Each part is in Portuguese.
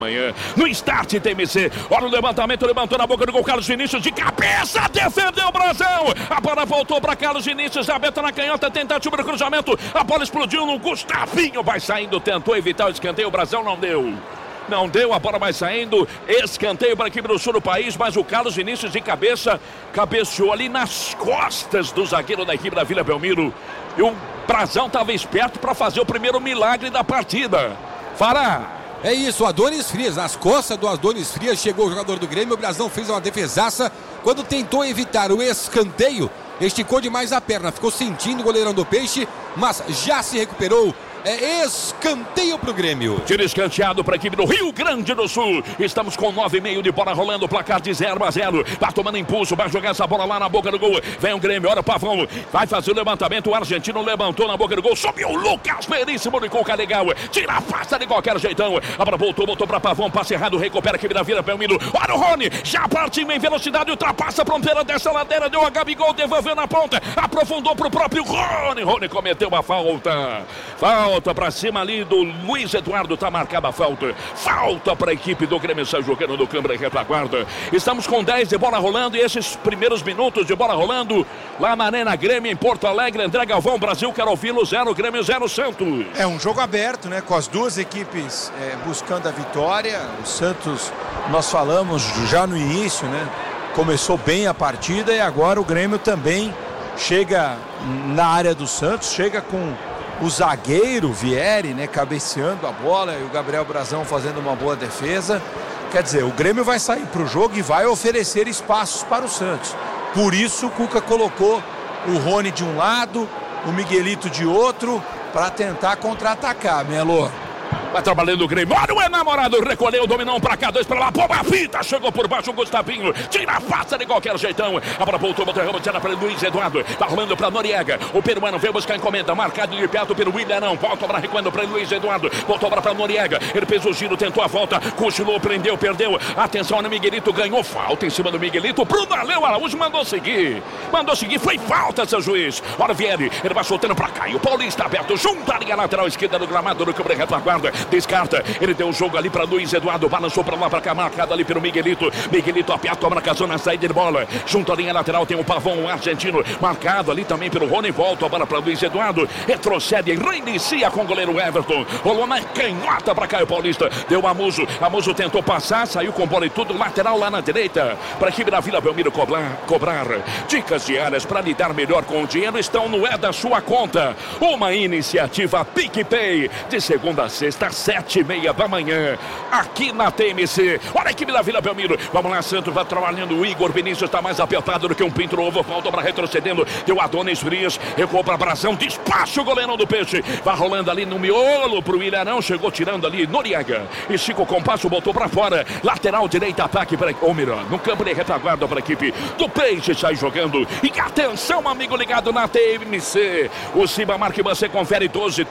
Manhã, no start TMC, olha o levantamento, levantou na boca do gol, Carlos Vinícius de cabeça, defendeu o Brasil, a bola voltou para Carlos Vinícius, aberta na canhota, tentativa do cruzamento, a bola explodiu no Gustavinho, vai saindo, tentou evitar o escanteio, o Brasil não deu. Não deu, a bola vai saindo, escanteio para a equipe do sul do país, mas o Carlos Vinícius de cabeça, cabeceou ali nas costas do zagueiro da equipe da Vila Belmiro, e o Brasão estava esperto para fazer o primeiro milagre da partida. Fará. É isso, Adonis Frias, nas costas do Adonis Frias chegou o jogador do Grêmio, o Brasão fez uma defesaça, quando tentou evitar o escanteio, esticou demais a perna, ficou sentindo o goleirão do Peixe, mas já se recuperou. É escanteio pro Grêmio. Tiro escanteado para a equipe do Rio Grande do Sul. Estamos com 9,5 de bola rolando, placar de 0-0. Vai tomando impulso, vai jogar essa bola lá na boca do gol. Vem o Grêmio, olha o Pavão. Vai fazer o levantamento, o argentino levantou na boca do gol. Subiu o Lucas Veríssimo de Coca legal. Tira a pasta de qualquer jeitão. A bola voltou para Pavão, passe errado, recupera a equipe da Vila Belmiro. Olha o Rony, já partiu em velocidade, ultrapassa a fronteira dessa ladeira, deu a Gabigol, devolveu na ponta, aprofundou pro próprio Rony. Rony cometeu uma falta. Falta pra cima ali do Luiz Eduardo, tá marcada a falta. Falta pra equipe do Grêmio, está jogando no câmara e retaguarda. Estamos com 10 de bola rolando e esses primeiros minutos de bola rolando lá na Arena Grêmio em Porto Alegre. André Galvão, Brasil, quero ouvi-lo, 0 Grêmio, 0 Santos. É um jogo aberto, né? Com as duas equipes buscando a vitória. O Santos, nós falamos já no início, né? Começou bem a partida e agora o Grêmio também chega na área do Santos, chega com o zagueiro Vieri, né, cabeceando a bola e o Gabriel Brasão fazendo uma boa defesa. Quer dizer, o Grêmio vai sair para o jogo e vai oferecer espaços para o Santos. Por isso o Cuca colocou o Rony de um lado, o Miguelito de outro, para tentar contra-atacar, Melo. Vai trabalhando o Grêmio, olha o enamorado, recolheu, dominou pra cá, 2 pra lá, pô, a fita, chegou por baixo o Gustavinho, tira a faça de qualquer jeitão, a bola voltou, tira para Luiz Eduardo, tá rolando pra Noriega, o peruano veio buscar encomenda, marcado de perto pelo Willian, volta para recuando pra Luiz Eduardo, voltou pra Noriega, ele fez o giro, tentou a volta, cochilou, prendeu, perdeu, atenção, o Miguelito ganhou falta em cima do Miguelito, pro Daleu Araújo mandou seguir, foi falta, seu juiz, olha o Vieri, ele vai soltando pra cá, e o Paulista aberto, junto à linha lateral esquerda do gramado do câmara e retaguarda, descarta, ele deu o jogo ali para Luiz Eduardo, balançou para lá, para cá, marcado ali pelo Miguelito, aperta a marcação na saída de bola, junto à linha lateral tem o Pavão, o argentino, marcado ali também pelo Rony, volta a bola para Luiz Eduardo, retrocede e reinicia com o goleiro Everton, rolou na canhota para Caio Paulista, deu a Muso tentou passar, saiu com bola e tudo, lateral lá na direita, para a equipe da Vila Belmiro cobrar, dicas diárias para lidar melhor com o dinheiro, estão no da sua conta, uma iniciativa PicPay, de segunda a sexta, 7h30 da manhã, aqui na TMC. Olha a equipe da Vila Belmiro. Vamos lá, Santos vai trabalhando. O Igor Vinícius está mais apertado do que um pinto novo. Falta para retrocedendo. Deu Adonis Frias. Recuou para Brasão. Despacha o goleirão do Peixe. Vai rolando ali no miolo pro Ilharão. Chegou tirando ali Noriega. E Chico Compasso botou para fora. Lateral direita, ataque para no campo de retaguarda para a equipe do Peixe. Sai jogando. E atenção, amigo ligado na TMC. O Cibamar que você confere 12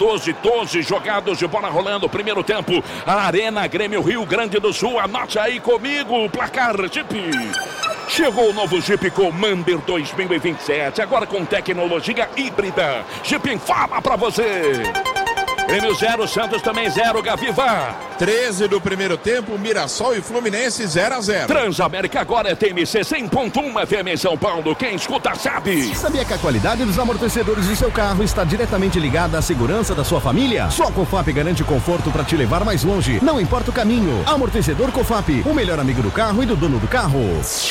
jogados de bola rolando. Primeiro tempo, a Arena Grêmio Rio Grande do Sul, anote aí comigo, placar Jeep. Chegou o novo Jeep Commander 2027, agora com tecnologia híbrida. Jeep fala pra você. Grêmio 0, Santos também 0, Gaviva. 13 do primeiro tempo, Mirassol e Fluminense 0-0. Transamérica agora é TMC 100.1 FM em São Paulo. Quem escuta sabe. Sabia que a qualidade dos amortecedores do seu carro está diretamente ligada à segurança da sua família? Só a Cofap garante conforto para te levar mais longe. Não importa o caminho. Amortecedor Cofap, o melhor amigo do carro e do dono do carro.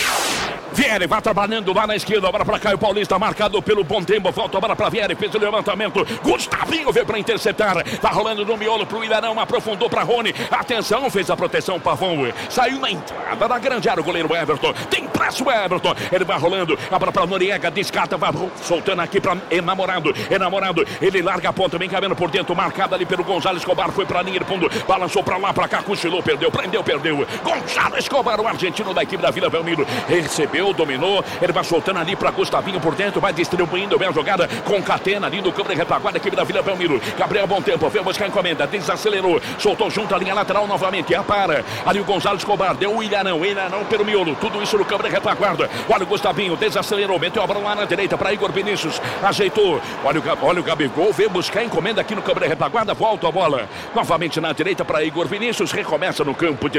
Vieri vai trabalhando lá na esquerda, agora para Caio Paulista, marcado pelo bom tempo, volta agora para Vieri, fez o levantamento, Gustavinho veio para interceptar, tá rolando no miolo pro Ilharão, aprofundou para Rony, atenção, fez a proteção, Pavão, saiu na entrada da grande área, o goleiro Everton, tem pressa o Everton, ele vai rolando, agora para Noriega, descarta, vai soltando aqui para enamorado, ele larga a ponta, vem cabendo por dentro, marcado ali pelo Gonzalo Escobar, foi para a linha de fundo, balançou para lá, para cá, cochilou, perdeu, Gonzalo Escobar, o argentino da equipe da Vila Belmiro, recebeu recebeu, dominou. Ele vai soltando ali para Gustavinho por dentro, vai distribuindo bem a jogada. Concatena ali no campo de retaguarda, equipe da Vila Belmiro. Gabriel, bom tempo, veio buscar a encomenda, desacelerou, soltou junto a linha lateral novamente. Para ali o Gonzalo Escobar, deu o Ilharão pelo miolo. Tudo isso no campo de retaguarda. Olha o Gustavinho, desacelerou, meteu a bola lá na direita para Igor Vinícius. Ajeitou. Olha o Gabigol, veio buscar a encomenda aqui no campo de retaguarda. Volta a bola novamente na direita para Igor Vinícius. Recomeça no campo de